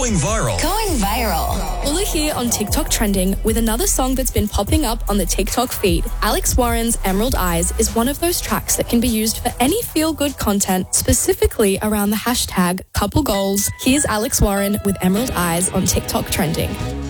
Going viral. Going viral. All are here on TikTok Trending with another song that's been popping up on the TikTok feed. Alex Warren's Emerald Eyes is one of those tracks that can be used for any feel-good content, specifically around the hashtag couple goals. Here's Alex Warren with Emerald Eyes on TikTok Trending.